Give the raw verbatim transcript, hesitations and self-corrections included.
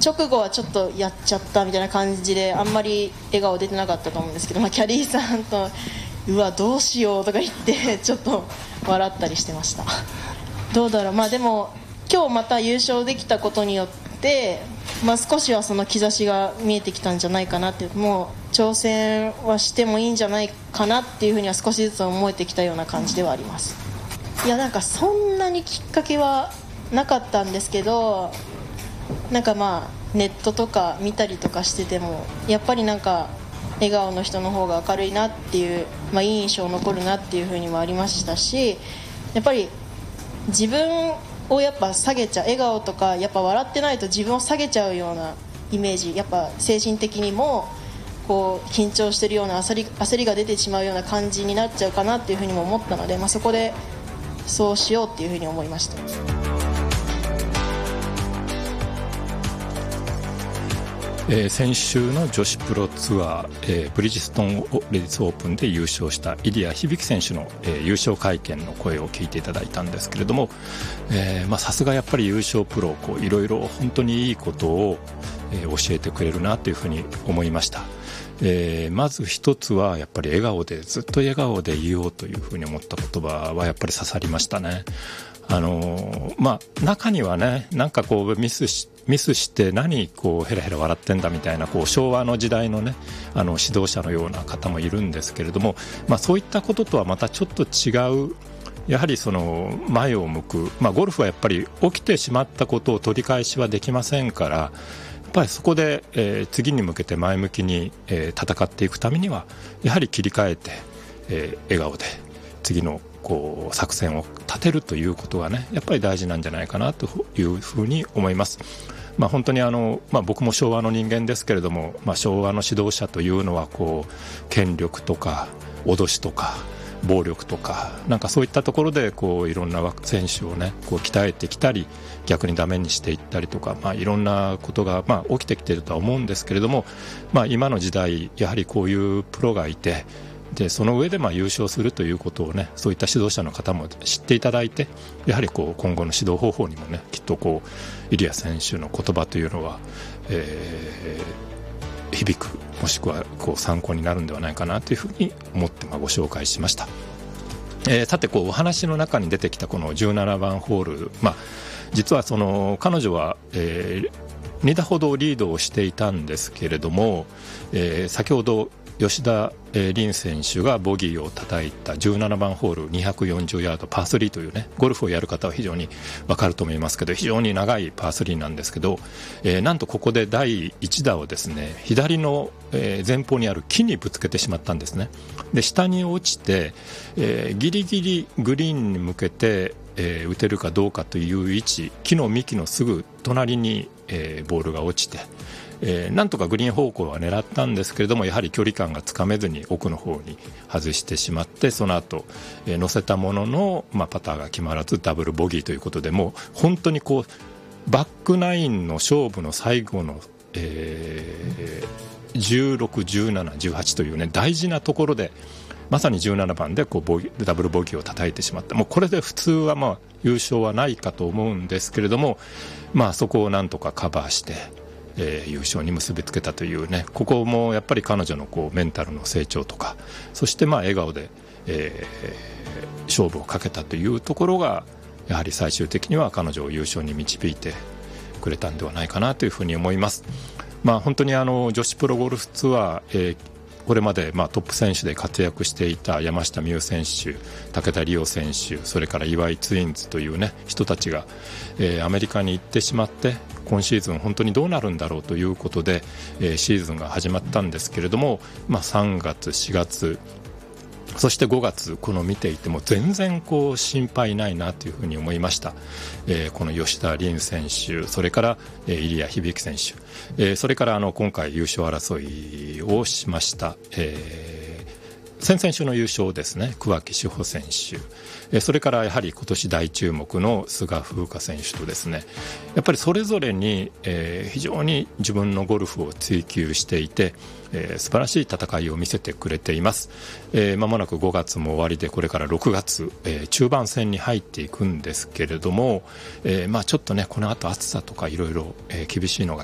直後はちょっとやっちゃったみたいな感じであんまり笑顔出てなかったと思うんですけど、まあ、キャディーさんとうわどうしようとか言ってちょっと笑ったりしてました。どうだろう、まあでも今日また優勝できたことによって、まあ、少しはその兆しが見えてきたんじゃないかなって、もう挑戦はしてもいいんじゃないかなっていうふうには少しずつ思えてきたような感じではあります。いやなんかそんなにきっかけはなかったんですけど、なんかまあネットとか見たりとかしててもやっぱりなんか笑顔の人の方が明るいなっていう、まあ、いい印象残るなっていう風にもありましたし、やっぱり自分をやっぱ下げちゃう、笑顔とかやっぱ笑ってないと自分を下げちゃうようなイメージ、やっぱ精神的にもこう緊張してるような焦り、焦りが出てしまうような感じになっちゃうかなっていう風にも思ったので、まあ、そこでそうしようっていう風に思いました。 えー、先週の女子プロツアー、えー、ブリヂストンレディスオープンで優勝した入谷響選手の、えー、優勝会見の声を聞いていただいたんですけれども、さすがやっぱり優勝プロこういろいろ本当にいいことを、えー、教えてくれるなというふうに思いました。えー、まず一つはやっぱり笑顔でずっと笑顔でいようというふうに思った言葉はやっぱり刺さりましたね。あのーまあ、中にはねなんかこうミスしミスして何こうヘラヘラ笑ってんだみたいなこう昭和の時代のねあの指導者のような方もいるんですけれども、まあ、そういったこととはまたちょっと違う、やはりその前を向く、まあ、ゴルフはやっぱり起きてしまったことを取り返しはできませんから、やっぱりそこで、えー、次に向けて前向きに、えー、戦っていくためにはやはり切り替えて、えー、笑顔で次のこう作戦を立てるということがねやっぱり大事なんじゃないかなというふうに思います。まあ、本当にあの、まあ、僕も昭和の人間ですけれども、まあ、昭和の指導者というのはこう権力とか脅しとか暴力とかなんかそういったところでこういろんな選手をねこう鍛えてきたり逆にダメにしていったりとか、まあ、いろんなことがまあ起きてきているとは思うんですけれども、まあ、今の時代やはりこういうプロがいて、でその上でまあ優勝するということをねそういった指導者の方も知っていただいて、やはりこう今後の指導方法にもねきっとこう入谷選手の言葉というのは、えー、響くもしくはこう参考になるんではないかなというふうに思ってまあご紹介しました。えー、さてこうお話の中に出てきたこのじゅうななばんホール、まあ、実はその彼女は、えー、に打ほどリードをしていたんですけれども、えー、先ほど吉田鈴選手がボギーを叩いたじゅうななばんホールにひゃくよんじゅうヤードパースリーというねゴルフをやる方は非常に分かると思いますけど非常に長いパースリーなんですけど、えー、なんとここでだいいち打をですね左の、えー、前方にある木にぶつけてしまったんですね。で下に落ちて、えー、ギリギリグリーンに向けて、えー、打てるかどうかという位置、木の幹のすぐ隣に、えー、ボールが落ちて、えー、なんとかグリーン方向は狙ったんですけれどもやはり距離感がつかめずに奥の方に外してしまって、その後、えー、乗せたものの、まあ、パターが決まらずダブルボギーということで、もう本当にこうバックナインの勝負の最後の、えー、じゅうろく、じゅうなな、じゅうはちというね大事なところでまさにじゅうななばんでこうボギーダブルボギーを叩いてしまった。もうこれで普通はまあ優勝はないかと思うんですけれども、まあ、そこをなんとかカバーしてえー、優勝に結びつけたというね、ここもやっぱり彼女のこうメンタルの成長とか、そしてまあ笑顔で、えー、勝負をかけたというところがやはり最終的には彼女を優勝に導いてくれたんではないかなというふうに思います。まあ、本当にあの女子プロゴルフツアー、えーこれまでまあトップ選手で活躍していた山下美夢有選手、武田理央選手、それから岩井ツインズという、ね、人たちが、えー、アメリカに行ってしまって今シーズン本当にどうなるんだろうということで、えー、シーズンが始まったんですけれども、まあ、さんがつしがつそしてごがつこの見ていても全然こう心配ないなというふうに思いました。えー、この吉田鈴選手、それから、えー、入谷響選手、えー、それからあの今回優勝争いをしました、えー、先々週の優勝ですね桑木志帆選手、えー、それからやはり今年大注目の菅風花選手とですね、やっぱりそれぞれに、えー、非常に自分のゴルフを追求していて、えー、素晴らしい戦いを見せてくれています。えー、間もなくごがつも終わりでこれからろくがつ、えー、中盤戦に入っていくんですけれども、えーまあ、ちょっとねこの後暑さとかいろいろ厳しいのが